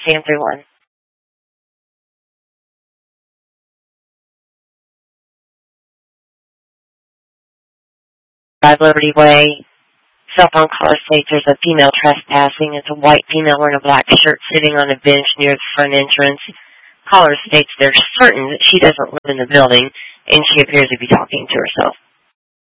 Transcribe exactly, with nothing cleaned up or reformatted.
Sam three one. Five Liberty Way. Cell phone caller states there's a female trespassing. It's a white female wearing a black shirt sitting on a bench near the front entrance. Caller states they're certain that she doesn't live in the building, and she appears to be talking to herself.